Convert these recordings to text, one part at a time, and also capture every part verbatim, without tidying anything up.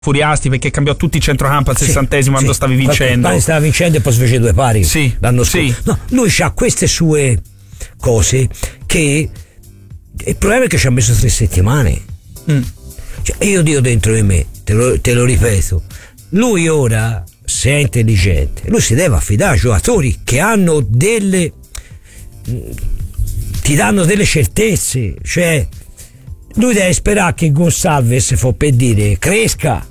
furiasti perché cambiò tutti il centrocampo al sessantesimo, sì, quando sì. stavi vincendo. Quando stava vincendo e poi si fece due pari sì, l'anno scorso. Sì. No, lui ha queste sue cose che il problema è che ci ha messo tre settimane. Mm. Cioè, io dico dentro di me, te lo, te lo ripeto, lui ora, se è intelligente, lui si deve affidare a giocatori che hanno delle ti danno delle certezze, cioè lui deve sperare che Gonçalves, fu per dire, cresca,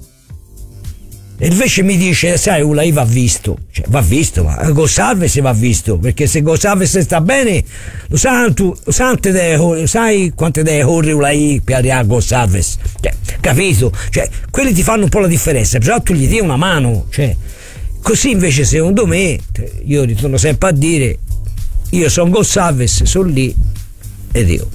e invece mi dice, sai, Ulai va visto, cioè va visto, ma Gonçalves va visto, perché se Gonçalves sta bene, lo sai, tu, lo sai, deve, sai quante deve correre Ulai per arrivare a Gonçalves, cioè, capito? Cioè, quelli ti fanno un po' la differenza, però tu gli dia una mano, cioè, così invece secondo me, io ritorno sempre a dire, io sono Gonçalves, sono lì, ed io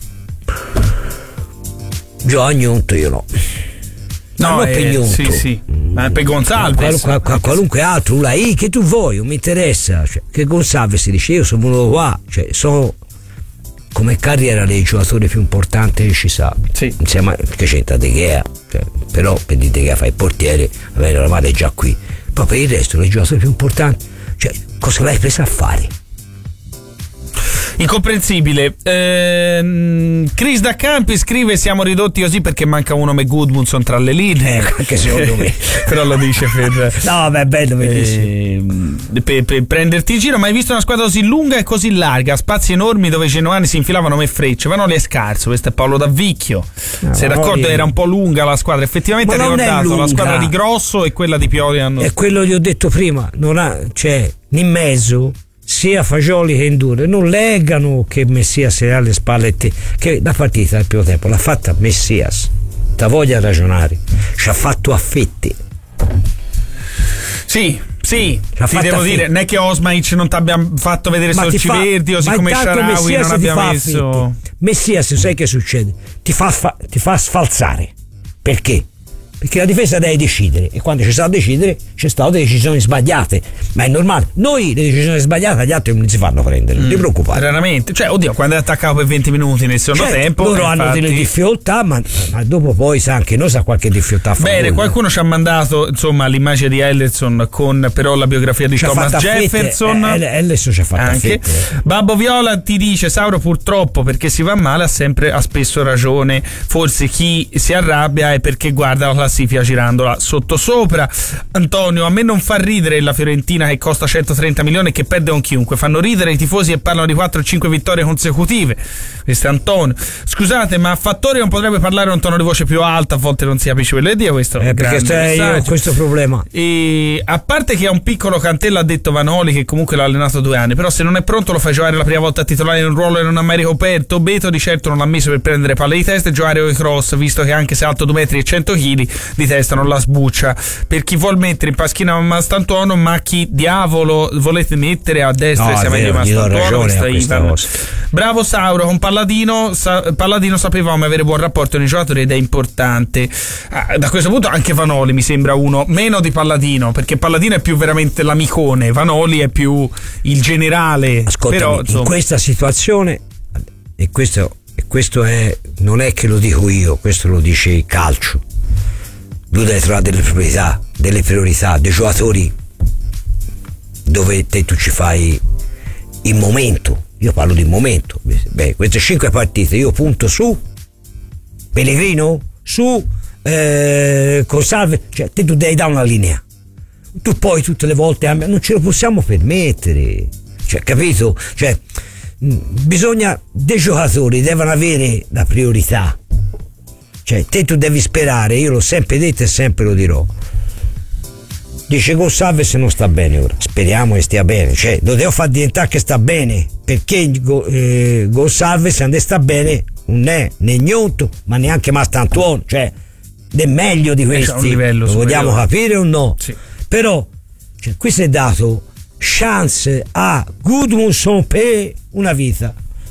Giovanni io no. No, non per Gnonto, sì, sì. Ma per Gonçalves, qual, qual, qualunque altro, la I che tu vuoi, non mi interessa, cioè, che Gonçalves si dice io sono venuto qua, cioè sono come carriera dei giocatori più importanti che ci sa, sì. Insieme a, che c'entra De Gea, cioè, però per dire De Gea fa il portiere, avere la madre è già qui, poi per il resto dei giocatori più importanti, cioè cosa l'hai preso a fare? Incomprensibile. ehm, Chris da Campi scrive: siamo ridotti così perché manca uno come Gudmundsson tra le linee, eh, anche secondo me. Però lo dice per no beh bello eh, per, per prenderti in giro. Ma hai visto una squadra così lunga e così larga, spazi enormi dove i genuani si infilavano come frecce? Vanoli è scarso, questo è Paolo Davvicchio. No, sei d'accordo? Era un po' lunga la squadra, effettivamente ha ricordato la squadra di Grosso e quella di Pioli hanno... è quello che ho detto prima, non ha, cioè in mezzo sia Fagioli che Indure non leggano che Messias è alle spalle e te, che la partita del primo tempo l'ha fatta Messias, ta voglia ragionare, ci ha fatto a fette. Sì, sì, ti devo fette. dire, non è che Osmaic non ti abbia fatto vedere Sorci Verdi, o siccome Shaarawy non abbia messo... Messias, sai che succede? Ti fa, fa, ti fa sfalzare. Perché? Perché la difesa deve decidere, e quando ci sta a decidere c'è state delle decisioni sbagliate, ma è normale. Noi le decisioni sbagliate agli altri non si fanno prendere, non ti preoccupare. Raramente, cioè oddio, quando è attaccato per venti minuti nel secondo certo, tempo loro infatti... hanno delle difficoltà, ma, ma dopo poi sa anche noi sa qualche difficoltà a favore. Bene, qualcuno ci ha mandato insomma l'immagine di Ellison con però la biografia di Thomas Jefferson. Eh, Ellison ci ha fatto anche fette. Babbo Viola ti dice: Sauro purtroppo perché si va male ha sempre ha spesso ragione, forse chi si arrabbia è perché guarda la classifica girandola sotto sopra. Antonio: a me non fa ridere la Fiorentina che costa centotrenta milioni e che perde con chiunque, fanno ridere i tifosi e parlano di quattro o cinque vittorie consecutive. Questo è Antonio. Scusate, ma Fattori non potrebbe parlare un tono di voce più alto, a volte non si capisce quello che dice. Questo eh, perché io ho questo problema. E a parte che è un piccolo cantello, ha detto Vanoli, che comunque l'ha allenato due anni, però se non è pronto lo fai giocare la prima volta a titolare in un ruolo che non ha mai ricoperto. Beto di certo non l'ha messo per prendere palle di testa e giocare con i cross, visto che anche se è alto due metri e cento chili di testa non la sbuccia. Per chi vuol mettere in paschina Mastantuono, ma chi diavolo volete mettere a destra? No, sia meglio Mastantuono. Bravo Sauro, con Palladino sa, Palladino sapevamo avere buon rapporto con i giocatori ed è importante. Ah, da questo punto anche Vanoli mi sembra uno meno di Palladino, perché Palladino è più veramente l'amicone, Vanoli è più il generale. Ascoltami, però insomma... in questa situazione, e questo, e questo è, non è che lo dico io, questo lo dice il calcio, tu devi trovare delle priorità, delle priorità dei giocatori dove te tu ci fai il momento. Io parlo di momento. Beh, queste cinque partite io punto su Pellegrino, su eh, Gonçalves, cioè te tu devi dare una linea. Tu poi tutte le volte non ce lo possiamo permettere, cioè, capito? Cioè, bisogna, dei giocatori devono avere la priorità. Cioè, te tu devi sperare, io l'ho sempre detto e sempre lo dirò. Dice Gonçalves non sta bene ora, speriamo che stia bene, cioè lo devo far diventare che sta bene, perché eh, Gonçalves quando sta bene non è né Gnonto ma neanche Mastantuono, cioè è meglio di questi, lo vogliamo capire o no? Sì. Però cioè, questo è dato chance a Gudmundsson per una vita.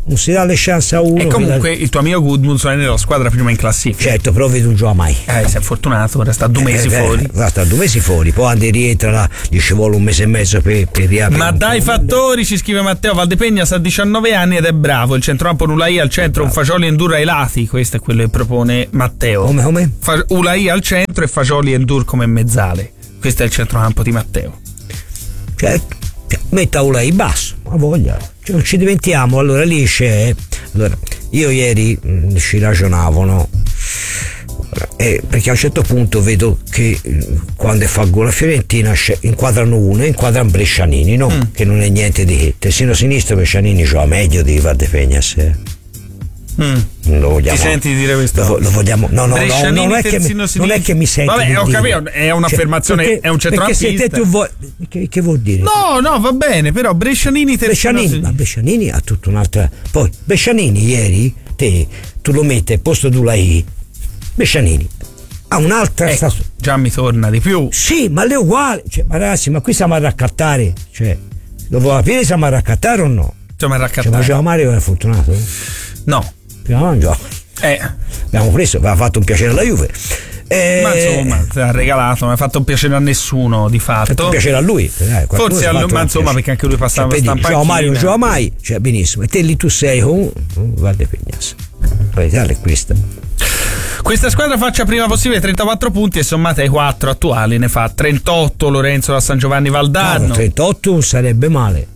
non si dà le chance a uno. E comunque da... il tuo amico Gudmundsson è nella squadra prima in classifica. Certo, però vedo un gioco mai. Eh, sei fortunato, ora sta due mesi eh, fuori. Eh, sta due mesi fuori, poi Andi rientra là, gli ci vuole un mese e mezzo per, per riaprire. Ma dai fattori, ci scrive Matteo, Valdepegna sta a diciannove anni ed è bravo. Il centrocampo Ulai al centro, un Fagioli e Endur ai lati. Questo è quello che propone Matteo. Come, come? Fa- Ulai al centro e Fagioli e Endur come mezzale. Questo è il centrocampo di Matteo. Cioè, metta Ulai basso, ma voglia. Cioè, non ci diventiamo, allora lì c'è. Allora, io ieri mh, ci ragionavo, no? Eh, perché a un certo punto vedo che eh, quando fa gol la Fiorentina inquadrano uno e inquadrano Brescianini, no? Mm. Che non è niente di che. Terzino sinistro Brescianini gioca meglio di Valdepegnas. Eh. Mm. Lo vogliamo, ti senti di dire questo? Lo, lo vogliamo, no, no, no, non è, che mi, non è che mi sento. Vabbè, ho capito, è un'affermazione, cioè, perché, è un centrocampista. Perché se te tu vuoi, che, che vuol dire? No, no, va bene, però Brescianini Brescianini, ma Brescianini ha tutta un'altra. Poi Brescianini ieri, te, tu lo metti al posto di Ulai, Brescianini ha un'altra eh, statura. Già mi torna di più. Sì, ma le è uguale. Cioè, ma ragazzi, ma qui stiamo a raccattare. Cioè, dopo capire stiamo a raccattare o no? Stiamo a raccattare. Cioè, faceva Mario è fortunato? No. Prima non gioca. Eh. Abbiamo preso, aveva fatto un piacere alla Juve. Eh, ma insomma, ti ha regalato, non ha fatto un piacere a nessuno di fatto. Ha fatto un piacere a lui. Eh, forse a lui, ma insomma, perché anche lui passava cioè, stampa. Ciao Mario, non gioca mai. Cioè, benissimo. E te lì tu sei con uh, Valdepegnas. La verità è questa. Questa squadra faccia prima possibile trentaquattro punti e sommate ai quattro attuali ne fa trentotto Lorenzo da San Giovanni Valdarno. No, trentotto sarebbe male.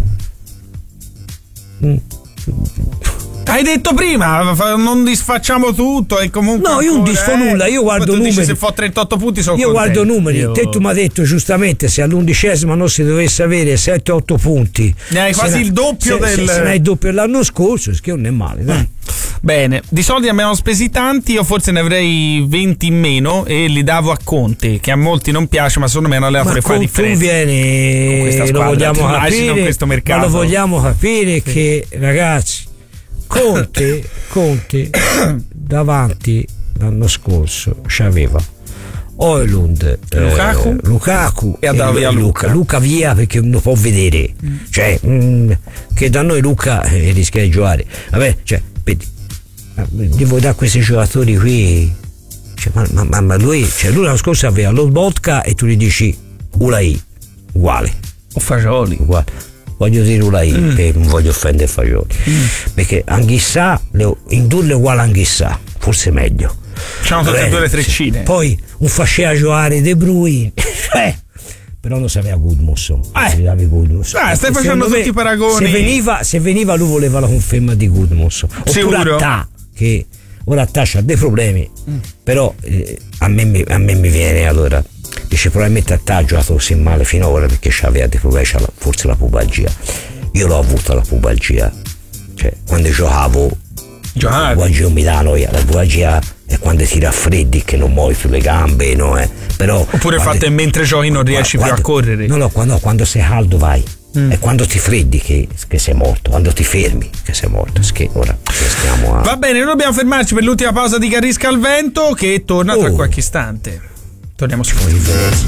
Mm. Hai detto prima, non disfacciamo tutto e comunque. No, io non disfo eh, nulla, io guardo numeri. Dici, se fa trentotto punti sono io contento. Guardo numeri. Io... Te tu mi hai detto giustamente se all'undicesima non si dovesse avere sette otto punti. Ne hai quasi il doppio se, del. Se, se ne hai il doppio l'anno scorso, che non è male, dai. Mm. Bene, di soldi abbiamo spesi tanti, io forse ne avrei venti in meno e li davo a Conte, che a molti non piace, ma secondo me è un allenatore che fa differenza. Conviene, questa squadra, lo vogliamo capire, questo mercato. Ma lo vogliamo capire sì. Che ragazzi, Conte, Conte davanti l'anno scorso c'aveva Højlund, Lukaku, eh, Lukaku e andava via Luca. Luca via perché non lo può vedere, mm. cioè mh, che da noi Luca eh, rischia di giocare. Vabbè, cioè, vedi, devo dare questi giocatori qui, cioè, ma, ma, ma lui, cioè, lui l'anno scorso aveva lo Vodka e tu gli dici Ulai uguale o Fagioli uguale. Voglio dire Ulai mm. e non voglio offendere Fagioli mm. perché Anghissà indurle uguale a Anghissà, forse meglio. C'hanno tutte e due le treccine. Poi un faceva giocare De Bruyne eh, però non sapeva Gudmundsson. Eh. Ah, stai facendo tutti i paragoni. Se veniva, se veniva lui voleva la conferma di Gudmundsson. Oppure Attà, che ora Attà c'ha dei problemi, mm. però eh, a, me, a me mi viene allora. Dice probabilmente Attà ha giocato così male finora perché c'aveva dei problemi, c'ha forse la pubalgia. Io l'ho avuta la pubalgia, cioè quando giocavo la pubalgia mi dà noia, la pubalgia è quando ti raffreddi che non muovi più le gambe, no, eh. Però oppure quando, fatto mentre giochi non riesci quando, più a correre. No, no, quando, quando sei caldo vai. Mm. È quando ti freddi che, che sei morto, quando ti fermi che sei morto. Che ora stiamo a... Va bene, noi dobbiamo fermarci per l'ultima pausa di Carrisca al vento che torna tra oh. qualche istante. Torniamo su Radio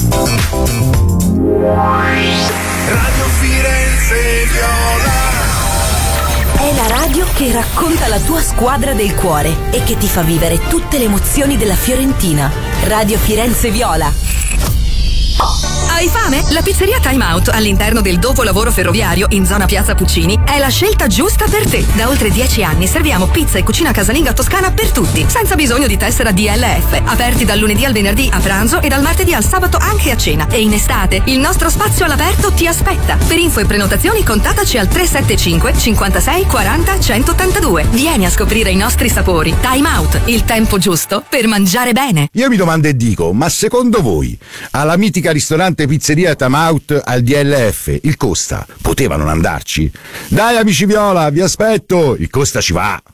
Firenze Viola. È la radio che racconta la tua squadra del cuore e che ti fa vivere tutte le emozioni della Fiorentina. Radio Firenze Viola. Hai fame? La pizzeria Time Out all'interno del dopolavoro ferroviario in zona Piazza Puccini è la scelta giusta per te. Da oltre dieci anni serviamo pizza e cucina casalinga toscana per tutti, senza bisogno di tessera D L F. Aperti dal lunedì al venerdì a pranzo e dal martedì al sabato anche a cena. E in estate il nostro spazio all'aperto ti aspetta. Per info e prenotazioni contattaci al tre sette cinque cinquantasei quaranta centottantadue. Vieni a scoprire i nostri sapori. Time Out, il tempo giusto per mangiare bene. Io mi domando e dico, ma secondo voi alla mitica ristorante pizzeria Time Out al D L F il Costa poteva non andarci? Dai amici Viola, vi aspetto, il Costa ci va.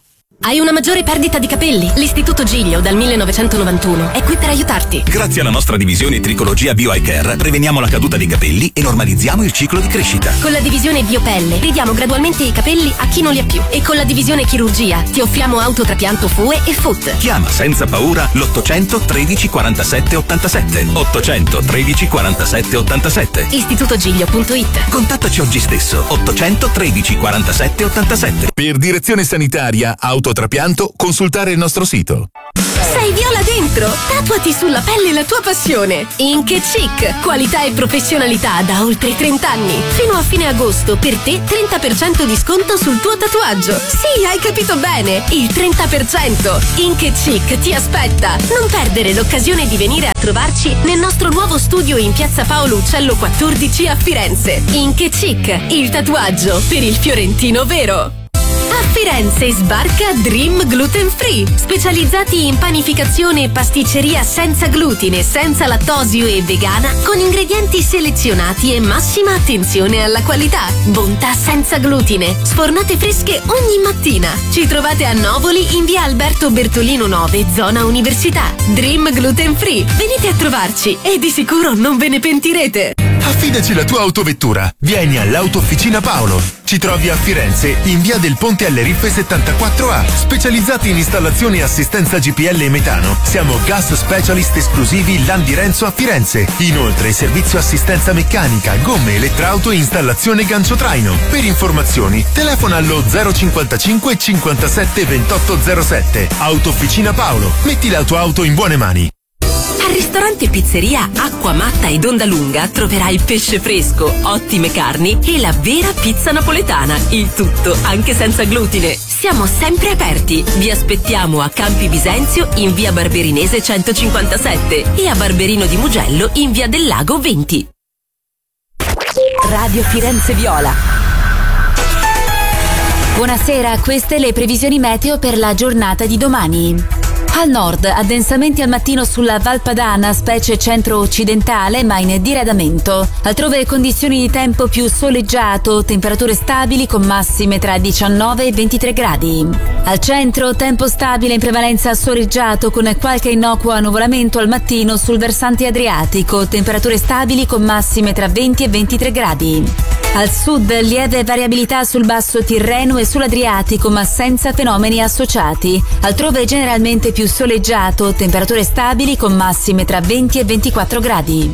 Hai una maggiore perdita di capelli? L'Istituto Giglio dal millenovecentonovantuno è qui per aiutarti. Grazie alla nostra divisione Tricologia Bio Eye Care preveniamo la caduta dei capelli e normalizziamo il ciclo di crescita. Con la divisione Biopelle ridiamo gradualmente i capelli a chi non li ha più. E con la divisione Chirurgia ti offriamo autotrapianto F U E e F U T. Chiama senza paura l'ottocento tredici quarantasette ottantasette. ottocento tredici quarantasette ottantasette. istitutogiglio punto it. Contattaci oggi stesso. ottocento tredici quarantasette ottantasette. Per direzione sanitaria, autotrapianto, consultare il nostro sito. Sei viola dentro? Tatuati sulla pelle la tua passione. Ink e Chic, qualità e professionalità da oltre trenta anni. Fino a fine agosto per te trenta per cento di sconto sul tuo tatuaggio. Sì, hai capito bene, il trenta per cento. Ink e Chic ti aspetta. Non perdere l'occasione di venire a trovarci nel nostro nuovo studio in Piazza Paolo Uccello quattordici a Firenze. Ink e Chic, il tatuaggio per il fiorentino vero. A Firenze sbarca Dream Gluten Free, specializzati in panificazione e pasticceria senza glutine, senza lattosio e vegana, con ingredienti selezionati e massima attenzione alla qualità. Bontà senza glutine, sfornate fresche ogni mattina. Ci trovate a Novoli in via Alberto Bertolino nove, zona Università. Dream Gluten Free, venite a trovarci e di sicuro non ve ne pentirete. Affidaci la tua autovettura. Vieni all'Autofficina Paolo. Ci trovi a Firenze, in via del Ponte alle Riffe settantaquattro A, specializzati in installazioni e assistenza G P L e metano. Siamo gas specialist esclusivi Landi Renzo a Firenze. Inoltre servizio assistenza meccanica, gomme, elettrauto e installazione gancio traino. Per informazioni telefona allo zero cinquantacinque cinquantasette ventotto zero sette. Autofficina Paolo. Metti la tua auto in buone mani. Al ristorante Pizzeria Acqua Matta ed Onda Lunga troverai pesce fresco, ottime carni e la vera pizza napoletana. Il tutto anche senza glutine. Siamo sempre aperti. Vi aspettiamo a Campi Bisenzio in via Barberinese centocinquantasette e a Barberino di Mugello in via del Lago venti. Radio Firenze Viola. Buonasera, queste le previsioni meteo per la giornata di domani. Al nord, addensamenti al mattino sulla Val Padana, specie centro-occidentale, ma in diradamento. Altrove condizioni di tempo più soleggiato, temperature stabili con massime tra diciannove e ventitré gradi. Al centro, tempo stabile in prevalenza soleggiato con qualche innocuo annuvolamento al mattino sul versante adriatico, temperature stabili con massime tra venti e ventitré gradi. Al sud, lieve variabilità sul basso Tirreno e sull'Adriatico, ma senza fenomeni associati. Altrove generalmente più soleggiato, temperature stabili con massime tra venti e ventiquattro gradi.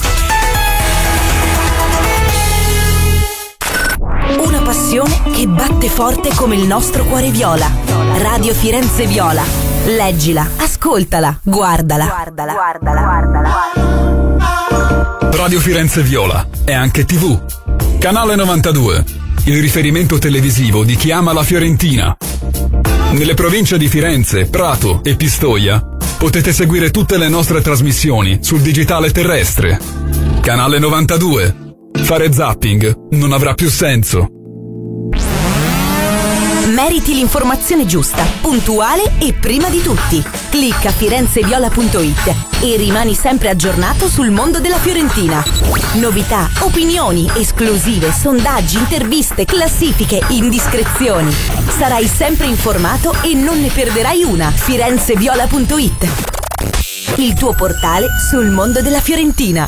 Una passione che batte forte come il nostro cuore viola. Radio Firenze Viola. Leggila, ascoltala, guardala. Guardala, guardala, guardala. Radio Firenze Viola è anche tivù. Canale novantadue, il riferimento televisivo di chi ama la Fiorentina. Nelle province di Firenze, Prato e Pistoia potete seguire tutte le nostre trasmissioni sul digitale terrestre. Canale novantadue. Fare zapping non avrà più senso. Meriti l'informazione giusta, puntuale e prima di tutti. Clicca firenzeviola punto it e rimani sempre aggiornato sul mondo della Fiorentina. Novità, opinioni, esclusive, sondaggi, interviste, classifiche, indiscrezioni. Sarai sempre informato e non ne perderai una. firenzeviola punto it, il tuo portale sul mondo della Fiorentina.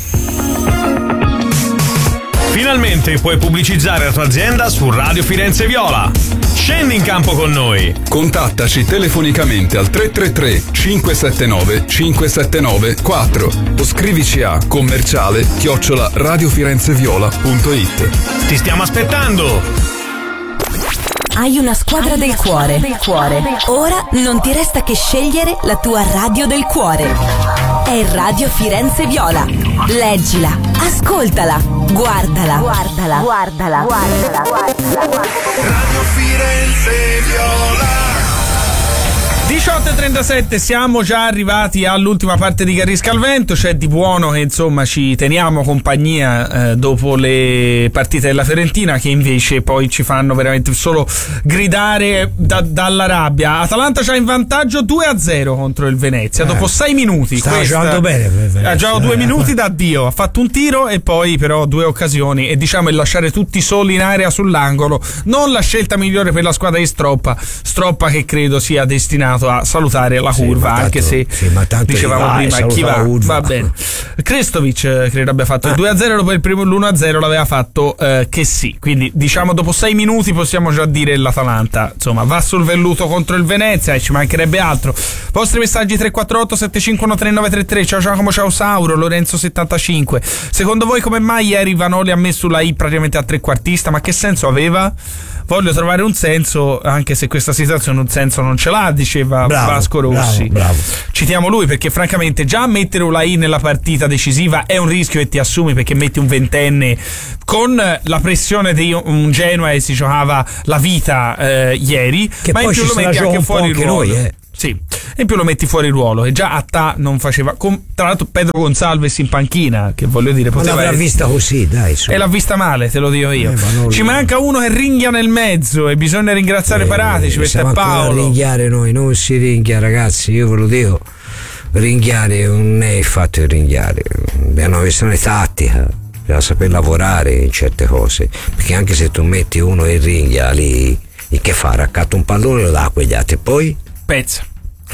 Finalmente puoi pubblicizzare la tua azienda su Radio Firenze Viola. Scendi in campo con noi. Contattaci telefonicamente al tre tre tre cinque sette nove cinque sette nove quattro o scrivici a commerciale chiocciola radiofirenzeviola punto it. Ti stiamo aspettando. Hai una squadra, Hai del, una cuore. squadra del cuore. Ora non ti resta che scegliere la tua radio del cuore. È Radio Firenze Viola. Leggila, ascoltala, guardala, guardala, guardala, guardala, guardala, guardala. Radio Firenze Viola. diciotto e trentasette, siamo già arrivati all'ultima parte di Che al vento. C'è di buono che insomma ci teniamo compagnia eh, dopo le partite della Fiorentina, che invece poi ci fanno veramente solo gridare da, dalla rabbia. Atalanta c'ha in vantaggio due a zero contro il Venezia, eh, dopo sei minuti. Sta questa, giocando bene per Venezia, ha giocato due eh. minuti da Dio, ha fatto un tiro e poi però due occasioni, e diciamo il lasciare tutti soli in area sull'angolo non la scelta migliore per la squadra di Stroppa Stroppa che credo sia destinato a salutare la sì, curva, tanto, anche se sì, ma tanto dicevamo vai, prima chi va, va bene. Krestovic credo abbia fatto il due a zero, dopo il primo l'uno a zero l'aveva fatto eh, che sì, quindi diciamo dopo sei minuti possiamo già dire l'Atalanta insomma va sul velluto contro il Venezia, e ci mancherebbe altro. Vostri messaggi tre quattro otto sette cinque uno tre nove tre tre. Ciao Giacomo, ciao Sauro, Lorenzo settantacinque. Secondo voi come mai ieri Vanoli ha messo la I praticamente a trequartista? Ma che senso aveva? Voglio trovare un senso, anche se questa situazione un senso non ce l'ha, diceva bravo, Vasco Rossi. Bravo, bravo. Citiamo lui perché francamente già mettere una I nella partita decisiva è un rischio che ti assumi, perché metti un ventenne con la pressione di un Genoa e si giocava la vita eh, ieri, che ma in più lo metti anche fuori il ruolo. Noi, eh. Sì, e in più lo metti fuori ruolo, e già Attà non faceva con, tra l'altro Pedro Gonçalves in panchina, che voglio dire poteva ma l'ha vista così, dai, su. E l'ha vista male, te lo dico io. Eh, ci manca uno che ringhia nel mezzo e bisogna ringraziare eh, Paratici, questo è Paolo. A ringhiare noi, non si ringhia, ragazzi, io ve lo dico, ringhiare non è il fatto di ringhiare, è una questione tattica, bisogna saper lavorare in certe cose, perché anche se tu metti uno e ringhia lì, e che fa? Raccatta un pallone e lo dà a quegli altri, e poi pezza.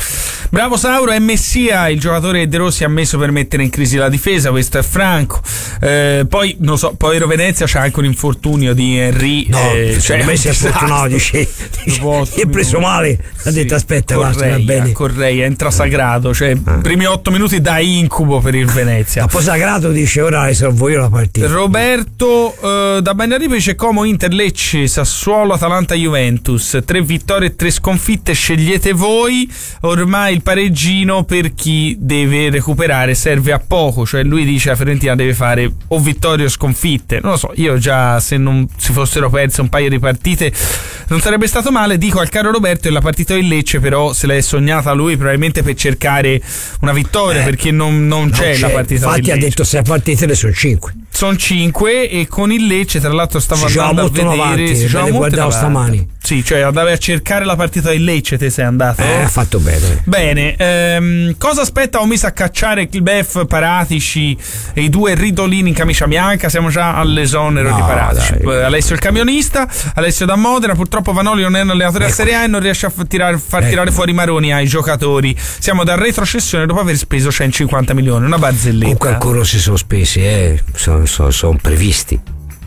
Bravo Sauro, è Messia il giocatore che De Rossi ha messo per mettere in crisi la difesa, questo è Franco. Eh, poi non so, poi Venezia c'ha anche un infortunio di Henry. No, eh, cioè, me si è fortunato, dice, dice è preso male, ha detto sì, aspetta, Correia, va bene. Correia entra sagrato, cioè ah. primi otto minuti da incubo per il Venezia. Dopo sagrato dice ora risolvo io la partita. Roberto eh, da Bagnaripe dice Como, Inter, Lecce, Sassuolo, Atalanta, Juventus, tre vittorie e tre sconfitte, scegliete voi. Ormai il pareggino per chi deve recuperare serve a poco, cioè lui dice la Fiorentina deve fare o vittorie o sconfitte, non lo so, io già se non si fossero perse un paio di partite non sarebbe stato male. Dico al caro Roberto che la partita del Lecce però se l'è sognata lui probabilmente per cercare una vittoria, eh, perché non, non, non c'è, c'è la partita infatti del Lecce. Ha detto sei partite ne sono cinque sono cinque e con il Lecce tra l'altro stavo si andando a vedere avanti, si gioca molto guardavo stamani, sì, cioè andavi a cercare la partita del Lecce, te sei andato eh, ha fatto bene bene. Ehm, cosa aspetta Omis a cacciare il Bef, Paratici e i due ridolini in camicia bianca? Siamo già all'esonero no, di Paratici. Dai. Alessio il camionista, Alessio da Modena. Purtroppo Vanoli non è un allenatore ecco. a Serie A e non riesce a tirare, far ecco. tirare fuori i maroni ai giocatori. Siamo da retrocessione dopo aver speso centocinquanta milioni, una barzelletta. Comunque ancora si sono spesi, eh? sono, sono, sono previsti.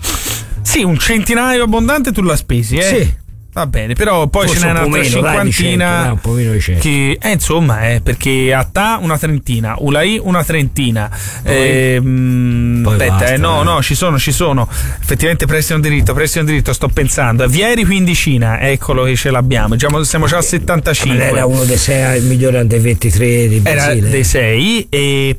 Sì, un centinaio abbondante tu l'ha spesi, eh? Sì. Va bene, però poi forse ce n'è un'altra cinquantina che eh, insomma eh, perché Attà una trentina, Ulai una trentina poi, ehm, poi aspetta basta, eh, no eh. no ci sono ci sono effettivamente prestano diritto prestano diritto sto pensando Vieri quindicina, eccolo che ce l'abbiamo già, siamo già a settantacinque. Era uno dei sei, il migliore under ventitré di Brasile, era dei sei e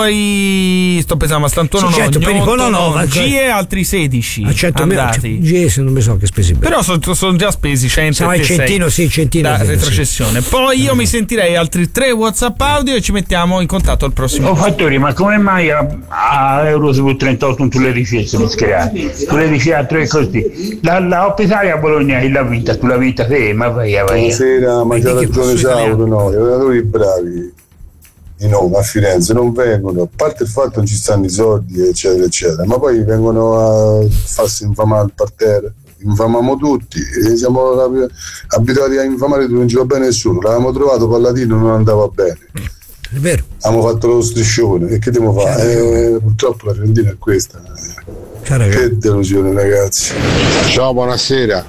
poi sto pensando a Stantuono sì, certo, no, Gnotto, no, no, G e altri sedici a cento andati G non mi so che spesi bene. Però sono son già spesi cento e centino sì centino da retrocessione. Poi io mi sentirei altri tre WhatsApp audio e ci mettiamo in contatto al prossimo. Oh fattori, ma come mai a, a Euro su trentotto tu le ricette mi scrivi? Tu le ricette così. La, la Coppa Italia a Bologna chi l'ha vinta? Tu l'ha vinta te, ma vai vai. Buonasera, ma c'ha ragione Sauro, no, gli allenatori bravi i no, a Firenze non vengono, a parte il fatto che non ci stanno i soldi eccetera eccetera, ma poi vengono a farsi infamare il parterre. Infamiamo tutti e siamo abituati a infamare tutti, non ci va bene nessuno. L'avevamo trovato Palladino, non andava bene, è vero, abbiamo fatto lo striscione e che devo fare? Eh, purtroppo la Fiorentina è questa, eh. Che delusione ragazzi. Ciao, buonasera.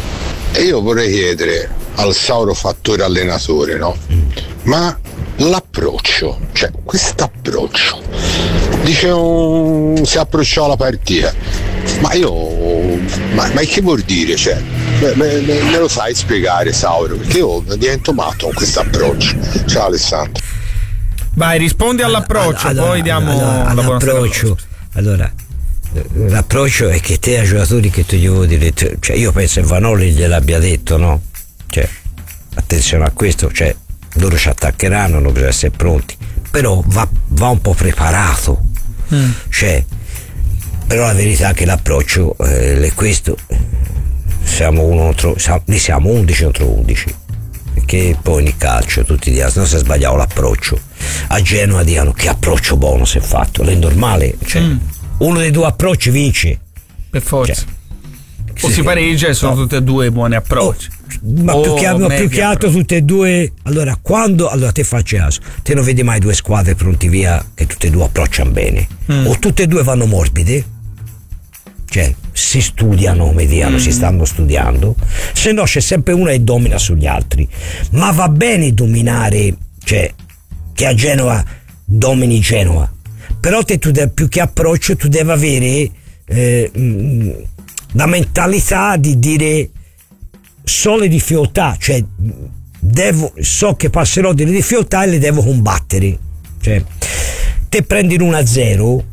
E io vorrei chiedere al Sauro fattore allenatore, no? Ma l'approccio, cioè questo approccio dice un, si approcciò alla partita, ma io ma, ma che vuol dire, cioè me, me, me lo sai spiegare Sauro, perché io divento matto con questo approccio. Ciao Alessandro. Vai, rispondi all'approccio, allora, poi diamo allora, all'approccio. Allora, l'approccio è che te ai giocatori che tu gli vuoi dire, cioè io penso che Vanoli gliel'abbia detto, no? Cioè, attenzione a questo, cioè loro ci attaccheranno, non bisogna essere pronti, però va, va un po' preparato, mm. cioè, però la verità è che l'approccio eh, è questo, siamo uno contro, ne siamo undici contro undici, perché poi nel calcio tutti dicono no, se sbagliavo l'approccio, a Genova dicono che approccio buono si è fatto, è normale, cioè, mm. uno dei due approcci vince per forza, cioè, o sì, si pareggia e sono no. tutti e due buoni approcci. Oh, ma oh, più, che, ma più che altro tutte e due, allora quando allora te faccio caso, te non vedi mai due squadre pronti via che tutte e due approcciano bene, mm. o tutte e due vanno morbide, cioè si studiano, mediano, mm. si stanno studiando, se no c'è sempre una che domina sugli altri, ma va bene dominare, cioè che a Genova domini Genova, però te tu de- più che approccio tu devi avere eh, mh, la mentalità di dire so le difficoltà, cioè devo, so che passerò delle difficoltà e le devo combattere, cioè te prendi l'uno a zero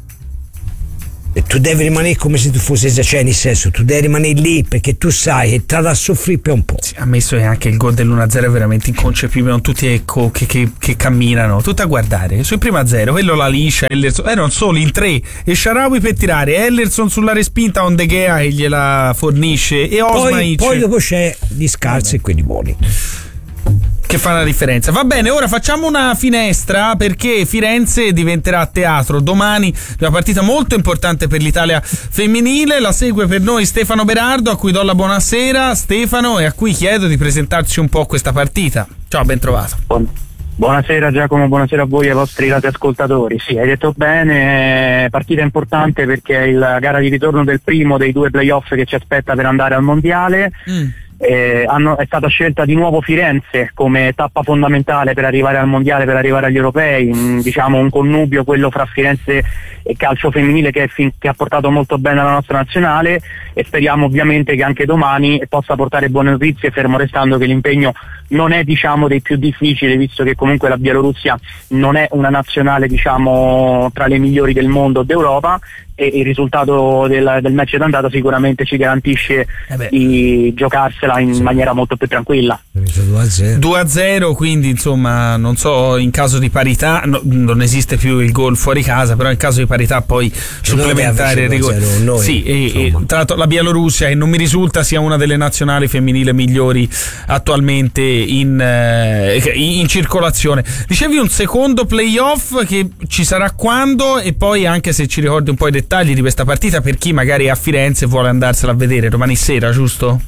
e tu devi rimanere come se tu fossi, cioè nel senso tu devi rimanere lì perché tu sai che te da soffrire per un po'. Sì, ammesso che anche il gol dell'uno a zero è veramente inconcepibile, non tutti ecco, che, che, che camminano, tutto a guardare sul primo a zero, quello la liscia, Ellerson, erano soli in tre e Shaarawy per tirare, Ellerson sulla respinta on De Gea che gliela fornisce e Osmaic, poi, poi dopo c'è gli scarsi e quelli buoni che fa la differenza. Va bene, ora facciamo una finestra perché Firenze diventerà teatro domani, una partita molto importante per l'Italia femminile. La segue per noi Stefano Berardo, a cui do la buonasera Stefano e a cui chiedo di presentarci un po' questa partita. Ciao, ben trovato. Buonasera Giacomo, buonasera a voi e ai vostri radioascoltatori. Sì, hai detto bene, partita importante perché è la gara di ritorno del primo dei due playoff che ci aspetta per andare al mondiale. Mm. Eh, hanno, è stata scelta di nuovo Firenze come tappa fondamentale per arrivare al mondiale, per arrivare agli europei, mh, diciamo un connubio quello fra Firenze e calcio femminile che, è fin, che ha portato molto bene alla nostra nazionale, e speriamo ovviamente che anche domani possa portare buone notizie, fermo restando che l'impegno non è diciamo dei più difficili, visto che comunque la Bielorussia non è una nazionale diciamo tra le migliori del mondo o d'Europa, e il risultato del, del match d'andata sicuramente ci garantisce eh di giocarsela in sì. maniera molto più tranquilla. due a zero, quindi insomma non so, in caso di parità no, non esiste più il gol fuori casa, però in caso di parità poi supplementare il rigore noi, sì, e, e, tra l'altro la Bielorussia, che non mi risulta sia una delle nazionali femminili migliori attualmente in, eh, in circolazione. Dicevi un secondo playoff che ci sarà quando, e poi anche se ci ricordi un po' i dettagli di questa partita per chi magari è a Firenze e vuole andarsela a vedere domani sera, giusto?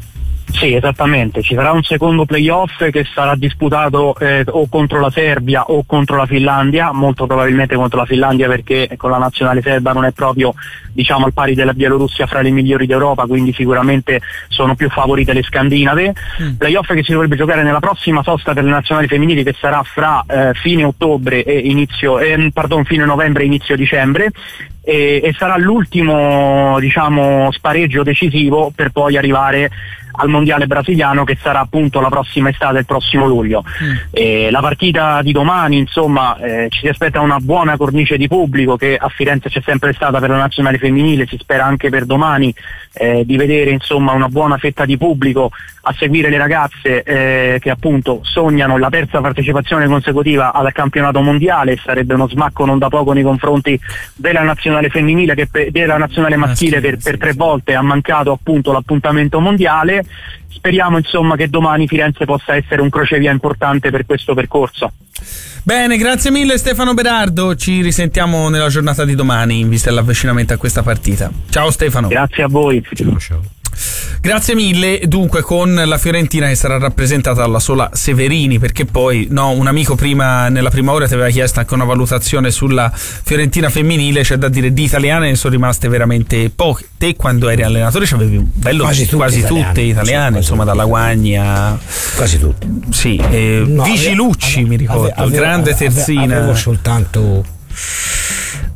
Sì, esattamente, ci sarà un secondo playoff che sarà disputato eh, o contro la Serbia o contro la Finlandia, molto probabilmente contro la Finlandia perché con la nazionale serba non è proprio diciamo al pari della Bielorussia fra le migliori d'Europa, quindi sicuramente sono più favorite le scandinave. Mm. Playoff che si dovrebbe giocare nella prossima sosta per le nazionali femminili, che sarà fra eh, fine ottobre e inizio eh, pardon, fine novembre e inizio dicembre. E, e sarà l'ultimo diciamo spareggio decisivo per poi arrivare al mondiale brasiliano, che sarà appunto la prossima estate, il prossimo luglio. Mm. E la partita di domani insomma eh, ci si aspetta una buona cornice di pubblico, che a Firenze c'è sempre stata per la nazionale femminile, si spera anche per domani eh, di vedere insomma una buona fetta di pubblico a seguire le ragazze eh, che appunto sognano la terza partecipazione consecutiva al campionato mondiale. Sarebbe uno smacco non da poco nei confronti della nazionale femminile, che per, della nazionale maschile per, per tre volte ha mancato appunto l'appuntamento mondiale. Speriamo insomma che domani Firenze possa essere un crocevia importante per questo percorso. Bene, grazie mille Stefano Berardo, ci risentiamo nella giornata di domani in vista dell'avvicinamento a questa partita. Ciao Stefano. Grazie a voi. Ciao, ciao. Grazie mille. Dunque, con la Fiorentina che sarà rappresentata dalla sola Severini, perché poi no, un amico prima nella prima ora ti aveva chiesto anche una valutazione sulla Fiorentina femminile. C'è da dire di italiane ne sono rimaste veramente poche. Te quando eri allenatore c'avevi un bello quasi tutte quasi italiane, tutte italiane, insomma tutte. Dalla Guagni a quasi tutte. Sì, eh, no, Vigilucci ave, mi ricordo, ave, ave, grande ave, terzina. Avevo soltanto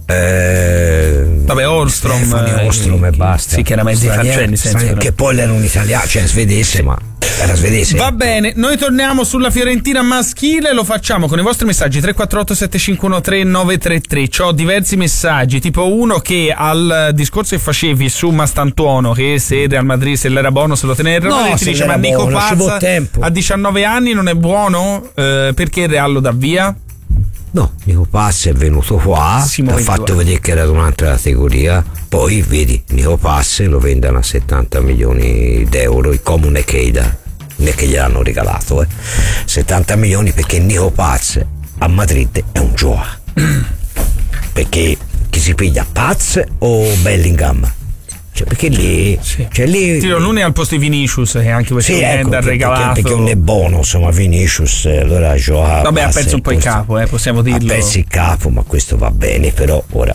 Eh, Vabbè, Holmstrom, Stefani, Holmstrom eh, e basta. sì, che era mezzi falcenni, senza che poi era un italiano, cioè svedese, ma era svedese. Va bene, noi torniamo sulla Fiorentina maschile, lo facciamo con i vostri messaggi tre quattro otto sette cinque uno tre nove tre tre. C'ho diversi messaggi, tipo uno che al discorso che facevi su Mastantuono, che se il Real Madrid se l'era buono se lo teneva, no, ti dice ma Nico Pazza a diciannove anni non è buono, eh, perché il Real lo dà via? No, Nico Pazza è venuto qua, ha fatto vedere che era di un'altra categoria, poi vedi, Nico Pazza lo vendono a settanta milioni d'euro, il comune Keida, non è che gliel'hanno regalato, eh. settanta milioni perché Nico Pazza a Madrid è un Joa. Perché chi si piglia, Paz o Bellingham? Cioè, perché lì, sì. cioè lì sì, non è al posto di Vinicius, che anche questo sì, ecco, ha regalato, perché, perché non è buono, insomma, Vinicius allora gioca. Vabbè, ha perso un po' il capo, eh, possiamo dirlo. Ha perso il capo, ma questo va bene, però ora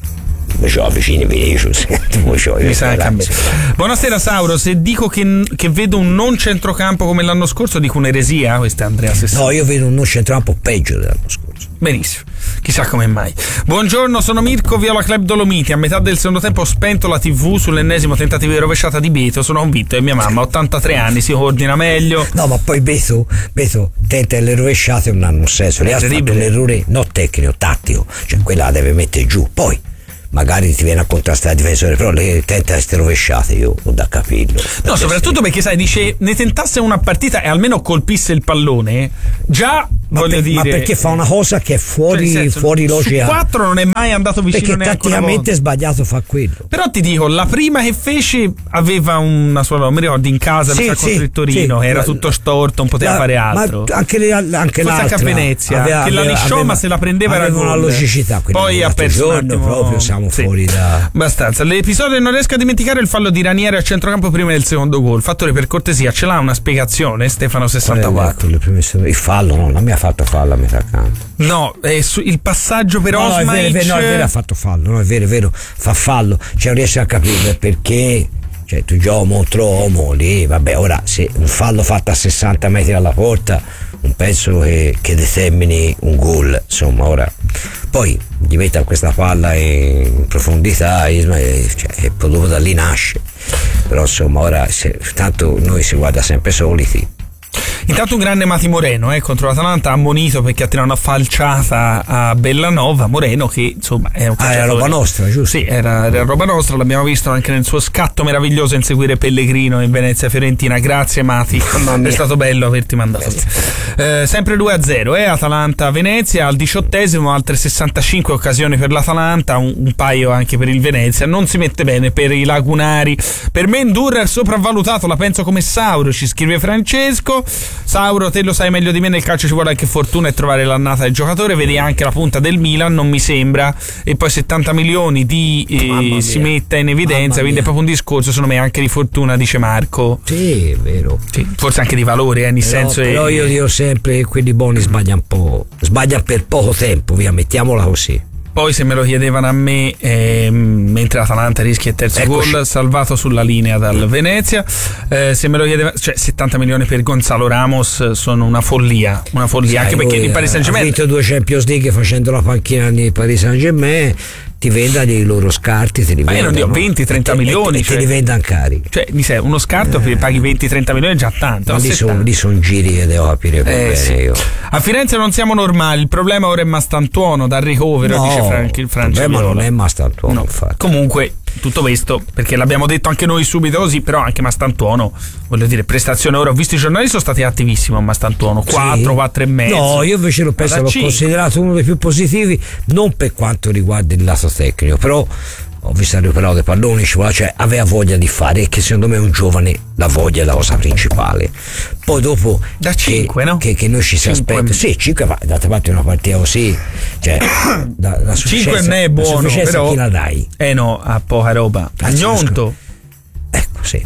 ho vicini Vinicius. Mi sa cambiare. Buonasera Sauro, se dico che, che vedo un non centrocampo come l'anno scorso dico un'eresia, questa è Andrea Sessani. No, io vedo un non centrocampo peggio dell'anno scorso. Benissimo, chissà come mai. Buongiorno, sono Mirko Viola Club Dolomiti. A metà del secondo tempo ho spento la tivù sull'ennesimo tentativo di rovesciata di Beto. Sono convinto che mia mamma, ottantatré anni, si coordina meglio. No, ma poi Beto, Beto tenta le rovesciate non hanno un senso. Lei ha fatto un errore non tecnico, tattico, cioè quella la deve mettere giù. Poi magari ti viene a contrastare il difensore, però le tenta queste rovesciate, io ho da capirlo. No, soprattutto perché sai, dice ne tentasse una partita e almeno colpisse il pallone, già ma, voglio per, dire, ma perché fa una cosa che è fuori, cioè, senso, fuori logica. Su quattro non è mai andato vicino perché neanche una volta. tatticamente è sbagliato fa quello. Però ti dico, la prima che fece aveva una sua, non mi ricordo, in casa, sì, mi sa, sì, contro il Torino, sì, era la, tutto storto, non poteva la, fare altro. Ma anche, le, anche forse l'altra anche a Venezia, aveva, che la lisciò aveva, ma se la prendeva era aveva una gol. logicità. Poi ha perso un attimo, proprio siamo sì, fuori da abbastanza. L'episodio non riesco a dimenticare il fallo di Ranieri a centrocampo prima del secondo gol. Fattore, per cortesia, ce l'ha una spiegazione Stefano sessantaquattro? Il fallo no, non mi ha fatto fallo a metà campo. No, è su, il passaggio per no, Osmaic. No, è vero, no, è vero, ha fatto fallo, no, è vero, è vero, fa fallo. Cioè non riesco a capire perché, cioè tu giochi contro uomo lì, vabbè, ora se un fallo fatto a sessanta metri dalla porta, non penso che, che determini un gol, insomma, ora poi gli metta questa palla in profondità, cioè, e proprio da lì nasce. Però insomma ora se, tanto noi si guarda sempre soliti. Intanto un grande Mati Moreno eh, contro l'Atalanta, ammonito perché ha tirato una falciata a Bellanova. Moreno che insomma è un calciatore. Ah, era roba nostra, giusto? Sì, era, era roba nostra, l'abbiamo visto anche nel suo scatto meraviglioso in seguire Pellegrino in Venezia Fiorentina. Grazie Mati, è stato bello averti mandato. Eh, sempre due a zero, eh, Atalanta-Venezia al diciottesimo, altre sessantacinque occasioni per l'Atalanta, un, un paio anche per il Venezia. Non si mette bene per i lagunari. Per me Ndurra è sopravvalutato, la penso come Sauro, ci scrive Francesco. Sauro, te lo sai meglio di me, nel calcio ci vuole anche fortuna e trovare l'annata del giocatore. Vedi anche la punta del Milan, non mi sembra, e poi settanta milioni di eh, si metta in evidenza, quindi è proprio un discorso secondo me anche di fortuna, dice Marco. Sì, è vero, sì, forse anche di valore, eh, nel però, senso però è, io dico sempre che quelli buoni sbagliano un po', sbagliano per poco tempo, via, mettiamola così. Poi se me lo chiedevano a me, eh, mentre l'Atalanta rischia il terzo Eccoci. gol, salvato sulla linea dal Venezia, eh, se me lo chiedeva, cioè settanta milioni per Gonzalo Ramos sono una follia, una follia, Sai, anche perché il Paris Saint-Germain ha vinto due Champions League facendo la panchina di Paris Saint-Germain, ti venda dei loro scarti, te li ma io non dico vendano venti trenta e te, milioni, e te, cioè, te li vendono carichi. Cioè, mi sai, uno scarto eh. paghi venti trenta milioni è già tanto. Ma lì sono son giri che devo capire più eh, bene sì. io. A Firenze non siamo normali, il problema ora è Mastantuono dal ricovero, no, dice Frank, il Francia. Il problema non è Mastantuono, no. Infatti. Comunque tutto questo, perché l'abbiamo detto anche noi subito così, però anche Mastantuono, voglio dire, prestazione, ora ho visto i giornali, sono stati attivissimi a Mastantuono, quattro, sì. quattro e mezzo. No, io invece l'ho pensato, l'ho considerato uno dei più positivi, non per quanto riguarda il lato tecnico, però ho visto recuperato dei palloni, cioè aveva voglia di fare, e che secondo me un giovane la voglia è la cosa principale. Poi dopo da cinque, che, no? che, che noi ci si aspetta, sì, cinque, ma d'altra parte una partita così, cioè da, la cinque non è buono, però chi la dai? Eh no, a poca roba. Agnonto. Ecco, sì.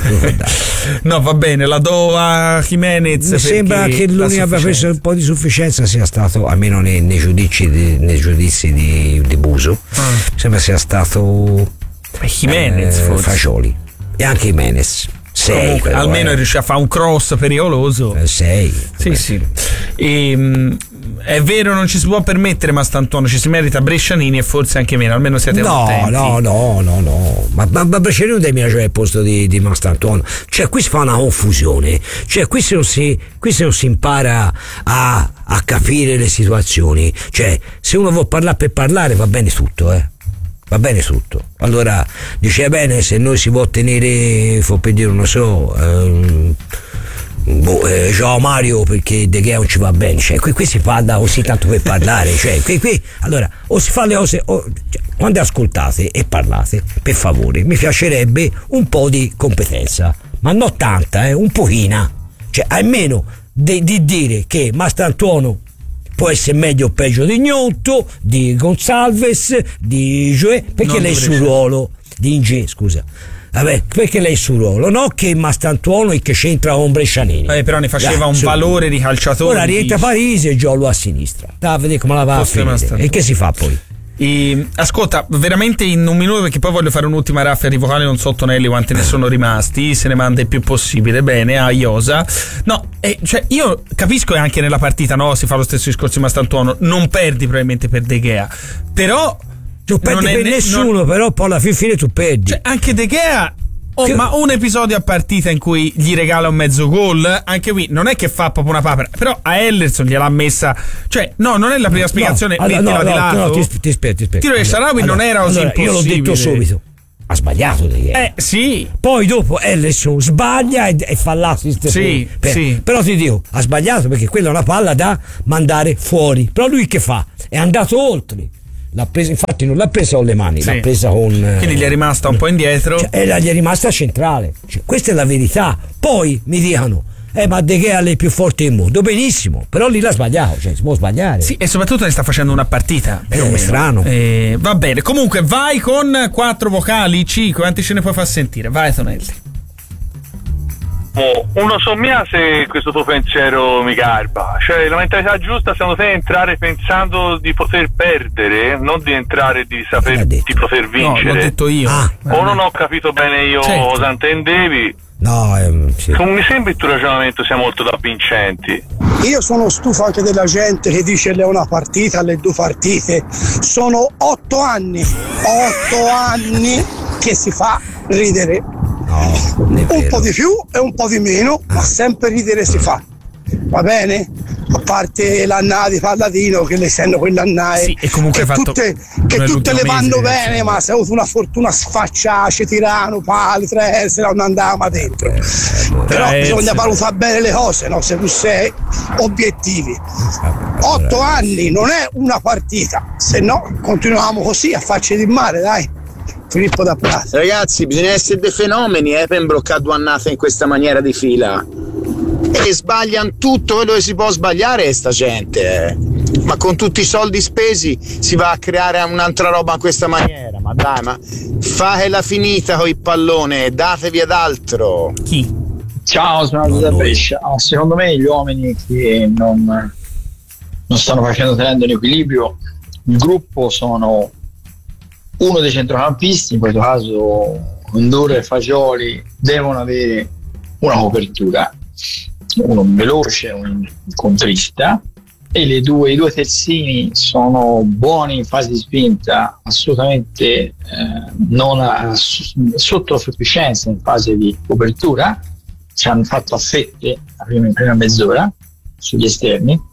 No, va bene, la do a Jimenez. Mi sembra che lui abbia preso un po' di sufficienza, sia stato, almeno nei, nei giudizi di, nei giudizi di, di Buso, ah. sembra sia stato Jimenez, eh, Fagioli e anche Jimenez. Sei, comunque, però, almeno eh. riesce a fare un cross pericoloso. Eh, sei. Sì, sì. E, mh, è vero, non ci si può permettere Mastantuono, ci si merita Brescianini e forse anche meno, almeno siete no, contenti. No, no, no, no, ma, ma, ma Brescianini non deve piacere al posto di, di Mastantuono. Cioè qui si fa una confusione, cioè qui se non si, qui se non si impara a, a capire le situazioni, cioè se uno vuole parlare per parlare va bene tutto, eh. Va bene tutto. Allora dice bene, se noi si può tenere, fu per dire, non so, ehm, boh, eh, ciao Mario, perché De Gea non ci va bene, cioè qui, qui si parla così tanto per parlare, cioè qui, qui allora o si fa le cose o, cioè, quando ascoltate e parlate, per favore, mi piacerebbe un po' di competenza, ma non tanta, eh, un pochina, cioè almeno di, di dire che Mastantuono può essere meglio o peggio di Gnotto, di Gonçalves, di Joe, perché non lei è sul ruolo di Inge, scusa. Vabbè, perché lei è sul ruolo, no che Mastantuono e che c'entra con Brescianini. Eh, però ne faceva Dai, un su. valore di calciatore. Ora rientra Parisi e Giollo a sinistra. Dai, a vedere come la va a finire. E che si fa poi? E, ascolta, veramente in un minuto, perché poi voglio fare un'ultima raffia di vocali, non so Tonelli quanti ne sono rimasti, se ne manda il più possibile bene a Iosa. No, eh, cioè io capisco che anche nella partita, no, si fa lo stesso discorso di Mastantuono, non perdi probabilmente per De Gea, però tu perdi per ne, nessuno non, però poi alla fine tu perdi, cioè, anche De Gea. Oh, che... ma un episodio a partita in cui gli regala un mezzo gol, anche qui non è che fa proprio una papera, però a Ellerson gliel'ha messa, cioè no, non è la prima spiegazione, no, mettila no, di no, lato. No, ti, ti spiego, ti spiego. Tiro del Sharawi allora, non era così allora, impossibile. Io l'ho detto subito, ha sbagliato De Gea. Eh sì. Poi dopo Ellerson sbaglia e, e fa l'assist. Sì, per, sì. Però ti dico, ha sbagliato perché quella è una palla da mandare fuori. Però lui che fa? È andato oltre. L'ha presa, infatti non l'ha presa con le mani, sì. L'ha presa con. Quindi gli è rimasta un po' indietro. Cioè, e gli è rimasta centrale. Cioè, questa è la verità. Poi mi dicono. Eh, ma De Gea è il più forte del mondo, benissimo, però lì l'ha sbagliato, cioè si può sbagliare. Sì, e soprattutto ne sta facendo una partita. È eh, strano. Eh, va bene, comunque vai con quattro vocali, cinque, quanti ce ne puoi far sentire? Vai Tonelli. Oh, uno so mia se questo tuo pensiero mi garba, cioè la mentalità giusta secondo te è entrare pensando di poter perdere, non di entrare di saper di poter vincere. No, l'ho detto io. Ah, o non ho capito bene io certo. cosa intendevi. No, ehm, sì. Non mi sembra il tuo ragionamento sia molto da vincenti. Io sono stufo anche della gente che dice le una partita, le due partite. Sono otto anni, otto anni che si fa ridere. No, un po' di più e un po' di meno, ma sempre ridere si fa. Va bene? A parte l'annata di Palladino, che le sanno quell'annata sì, e comunque che fatto tutte, che tutte le vanno mese, bene, ma se hai avuto una fortuna sfacciace, tirano, pali, tre, se non andava dentro. Eh, Però eh, bisogna eh, valutare bene le cose, no? Se tu sei obiettivi. Otto anni non è una partita, se no continuiamo così a farci di male, dai. Filippo da Prato. Ragazzi, bisogna essere dei fenomeni eh, per imbroccare due annate in questa maniera di fila. E sbagliano tutto quello che si può sbagliare sta gente. Eh. Ma con tutti i soldi spesi si va a creare un'altra roba in questa maniera. Ma dai, ma fatela finita con il pallone, datevi ad altro. Chi? Ciao, sono Aldo da Brescia. Oh, secondo me gli uomini che non, non stanno facendo tenendo in equilibrio il gruppo sono uno dei centrocampisti, in questo caso Condore e Fagioli, devono avere una copertura, uno veloce, un contrista, e le due, i due terzini sono buoni in fase di spinta, assolutamente eh, non a, sotto sufficienza in fase di copertura, ci hanno fatto a fette la prima, in prima mezz'ora sugli esterni,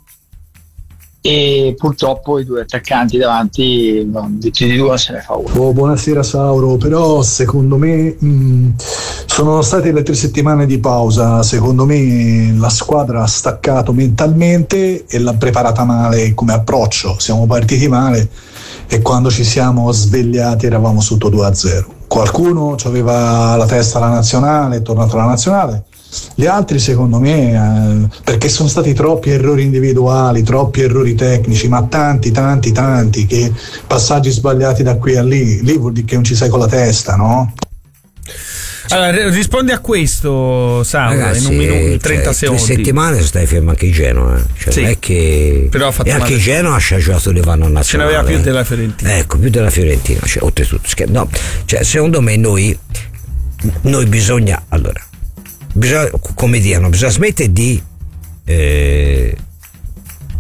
e purtroppo i due attaccanti davanti tutti di due non se ne fa uno. Oh, buonasera Sauro, però secondo me mh, sono state le tre settimane di pausa, secondo me la squadra ha staccato mentalmente e l'ha preparata male come approccio, siamo partiti male e quando ci siamo svegliati eravamo sotto due a zero. Qualcuno aveva la testa alla nazionale, è tornato alla nazionale. Gli altri secondo me eh, perché sono stati troppi errori individuali, troppi errori tecnici, ma tanti tanti tanti che passaggi sbagliati da qui a lì, lì vuol dire che non ci sei con la testa, no? Allora rispondi a questo Sauro. Ragazzi, in un minuto, in trenta cioè, secondi. Tre settimane sono stati fermi anche i Genoa, eh. Cioè, sì, non è che però ha fatto e anche male. i Genoa ha giocato le vanno a nazionale. Ce n'aveva più della Fiorentina. Ecco, più della Fiorentina, cioè, oltretutto no, cioè, secondo me noi noi bisogna allora bisogna, come dicono, bisogna smettere di eh,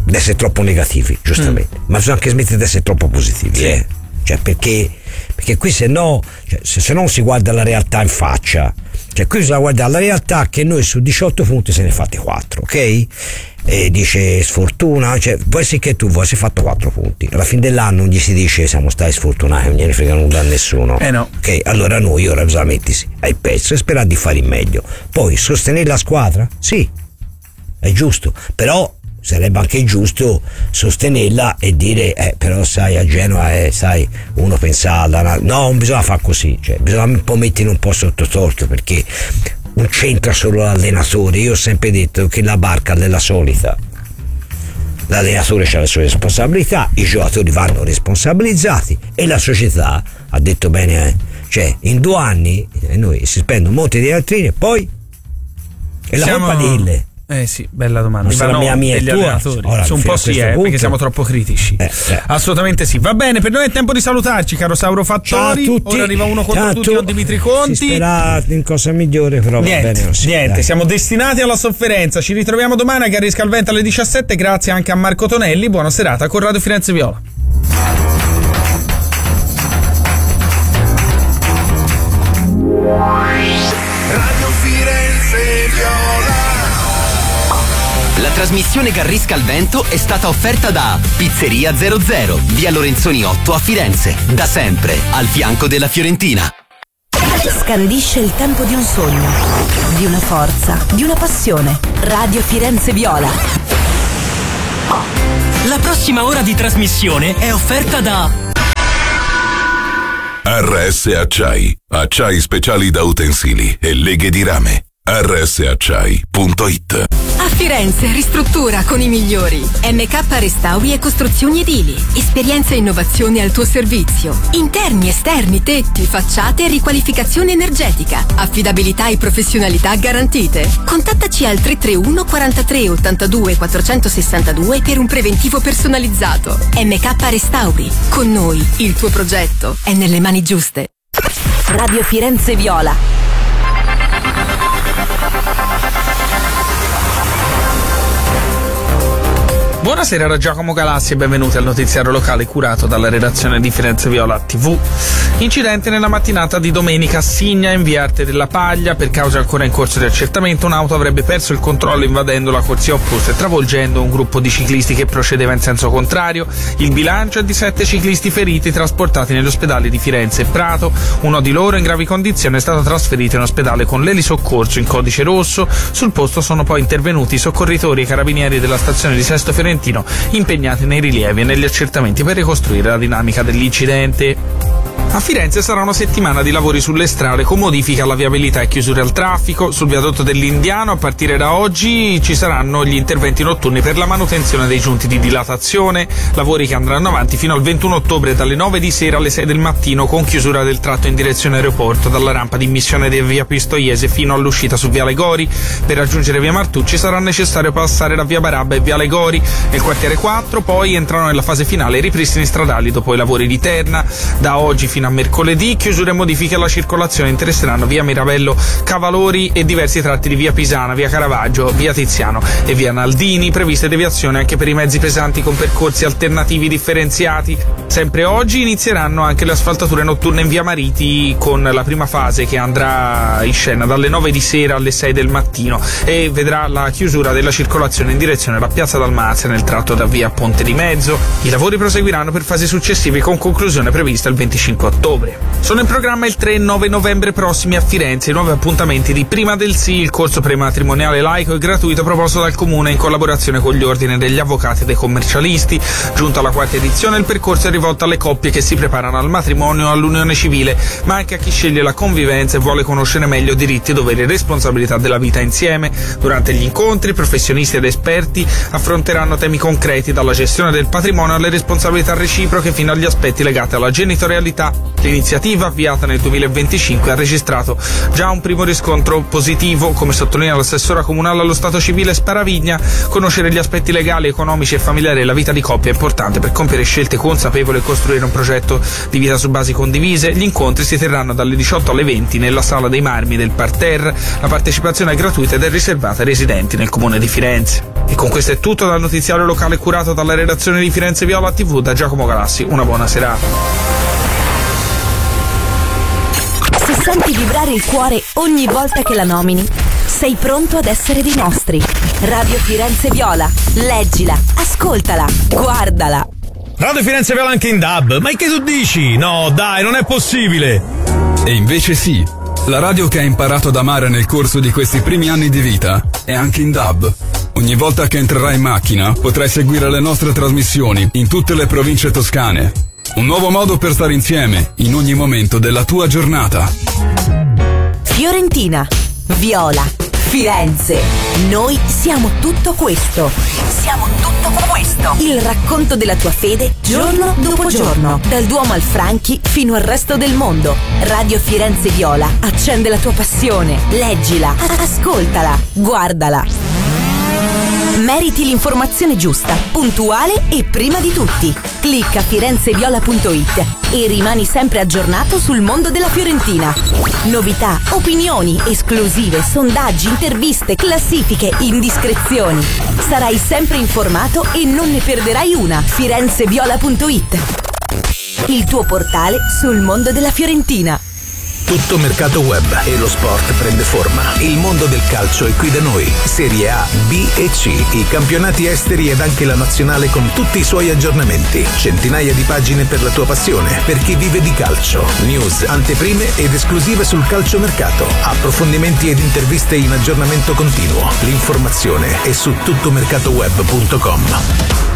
di essere troppo negativi, giustamente, mm. ma bisogna anche smettere di essere troppo positivi, sì. eh? Cioè perché, perché qui se no, cioè, se, se non si guarda la realtà in faccia, cioè qui bisogna guardare la realtà che noi su diciotto punti se ne fate quattro, ok? E dice sfortuna, cioè può essere che tu vuoi si fatto quattro punti, alla fine dell'anno non gli si dice siamo stati sfortunati, non gliene frega nulla a nessuno, eh no. Ok, allora noi ora bisogna mettersi ai pezzi e sperare di fare il meglio, poi sostenere la squadra, sì, è giusto, però sarebbe anche giusto sostenerla e dire eh, però sai a Genova eh, sai uno pensa alla... no, non bisogna fare così, cioè bisogna un po' mettere un po' sotto torchio, perché non c'entra solo l'allenatore. Io ho sempre detto che la barca è la solita, l'allenatore ha le sue responsabilità, i giocatori vanno responsabilizzati e la società ha detto bene, eh, cioè in due anni eh, noi si spende un monte di altrini e poi è la Siamo... colpa di Ille. Eh sì, bella domanda. Non sarà no, mia, mia degli tua. allenatori. Ora, Su un po' sì, eh, punto. perché siamo troppo critici. Eh, eh. Assolutamente sì. Va bene, per noi è tempo di salutarci, caro Sauro Fattori. Ora arriva uno contro Ciao tutti con Dimitri Conti. Si spera in cosa migliore, però niente, va bene così, niente. Dai. Siamo destinati alla sofferenza. Ci ritroviamo domani a Gary Scalvento alle diciassette. Grazie anche a Marco Tonelli. Buona serata con Radio Firenze Viola. Radio Firenze Viola. La trasmissione Garrisca al Vento è stata offerta da Pizzeria zero zero, via Lorenzoni otto a Firenze, da sempre al fianco della Fiorentina. Scandisce il tempo di un sogno, di una forza, di una passione. Radio Firenze Viola. La prossima ora di trasmissione è offerta da R S Acciai, acciai speciali da utensili e leghe di rame. R S acciai punto it. A Firenze ristruttura con i migliori. M K Restauri e costruzioni edili. Esperienza e innovazione al tuo servizio. Interni, esterni, tetti, facciate e riqualificazione energetica. Affidabilità e professionalità garantite. Contattaci al tre tre uno quarantatré ottantadue quattrocentosessantadue per un preventivo personalizzato. M K Restauri. Con noi il tuo progetto è nelle mani giuste. Radio Firenze Viola. Buonasera da Giacomo Galassi e benvenuti al notiziario locale curato dalla redazione di Firenze Viola tivù. Incidente nella mattinata di domenica a Signa, in via Arte della Paglia. Per cause ancora in corso di accertamento, un'auto avrebbe perso il controllo invadendo la corsia opposta e travolgendo un gruppo di ciclisti che procedeva in senso contrario. Il bilancio è di sette ciclisti feriti trasportati negli ospedali di Firenze e Prato. Uno di loro in gravi condizioni è stato trasferito in ospedale con l'elisoccorso in codice rosso. Sul posto sono poi intervenuti i soccorritori e i carabinieri della stazione di Sesto Fiorentino, impegnati nei rilievi e negli accertamenti per ricostruire la dinamica dell'incidente. A Firenze sarà una settimana di lavori sulle strade con modifiche alla viabilità e chiusure al traffico. Sul viadotto dell'Indiano a partire da oggi ci saranno gli interventi notturni per la manutenzione dei giunti di dilatazione, lavori che andranno avanti fino al ventuno ottobre dalle nove di sera alle sei del mattino, con chiusura del tratto in direzione aeroporto dalla rampa di immissione di via Pistoiese fino all'uscita su Viale Gori. Per raggiungere via Martucci sarà necessario passare da via Barabba e Viale Gori. Nel quartiere quattro poi entrano nella fase finale i ripristini stradali dopo i lavori di Terna. Da oggi fino a mercoledì chiusure e modifiche alla circolazione interesseranno via Mirabello Cavalori e diversi tratti di via Pisana, via Caravaggio, via Tiziano e via Naldini. Previste deviazioni anche per i mezzi pesanti con percorsi alternativi differenziati. Sempre oggi inizieranno anche le asfaltature notturne in via Mariti, con la prima fase che andrà in scena dalle nove di sera alle sei del mattino e vedrà la chiusura della circolazione in direzione alla piazza Dalmazia nel tratto da via Ponte di Mezzo. I lavori proseguiranno per fasi successive con conclusione prevista il venticinque ottobre. Sono in programma il tre e nove novembre prossimi a Firenze i nuovi appuntamenti di Prima del Sì, il corso prematrimoniale laico e gratuito proposto dal Comune in collaborazione con gli ordini degli avvocati e dei commercialisti. Giunto alla quarta edizione, il percorso è rivolto alle coppie che si preparano al matrimonio o all'unione civile, ma anche a chi sceglie la convivenza e vuole conoscere meglio diritti, doveri e responsabilità della vita insieme. Durante gli incontri, professionisti ed esperti affronteranno temi concreti, dalla gestione del patrimonio alle responsabilità reciproche fino agli aspetti legati alla genitorialità L'iniziativa, avviata nel duemilaventicinque, ha registrato già un primo riscontro positivo, come sottolinea l'assessora comunale allo Stato civile Sparavigna. Conoscere gli aspetti legali, economici e familiari della vita di coppia è importante per compiere scelte consapevoli e costruire un progetto di vita su basi condivise. Gli incontri si terranno dalle diciotto alle venti nella Sala dei Marmi del Parterre. La partecipazione è gratuita ed è riservata ai residenti nel comune di Firenze. E con questo è tutto dal notiziario locale curato dalla redazione di Firenze Viola tivù da Giacomo Galassi. Una buona serata. Se senti vibrare il cuore ogni volta che la nomini, sei pronto ad essere dei nostri. Radio Firenze Viola. Leggila, ascoltala, guardala. Radio Firenze Viola anche in D A B. Ma che tu dici? No, dai, non è possibile. E invece sì. La radio che hai imparato ad amare nel corso di questi primi anni di vita è anche in D A B. Ogni volta che entrerai in macchina potrai seguire le nostre trasmissioni in tutte le province toscane. Un nuovo modo per stare insieme in ogni momento della tua giornata. Fiorentina, Viola, Firenze. Noi siamo tutto questo. Siamo tutto questo. Il racconto della tua fede giorno dopo giorno. Dal Duomo al Franchi fino al resto del mondo. Radio Firenze Viola accende la tua passione. Leggila, ascoltala, guardala. Meriti l'informazione giusta, puntuale e prima di tutti. Clicca firenzeviola punto it e rimani sempre aggiornato sul mondo della Fiorentina. Novità, opinioni, esclusive, sondaggi, interviste, classifiche, indiscrezioni. Sarai sempre informato e non ne perderai una. firenzeviola punto it, il tuo portale sul mondo della Fiorentina. Tutto mercato web e lo sport prende forma. Il mondo del calcio è qui da noi. Serie A, B e C, i campionati esteri ed anche la nazionale con tutti i suoi aggiornamenti. Centinaia di pagine per la tua passione, per chi vive di calcio. News, anteprime ed esclusive sul calciomercato. Approfondimenti ed interviste in aggiornamento continuo. L'informazione è su tuttomercatoweb punto com.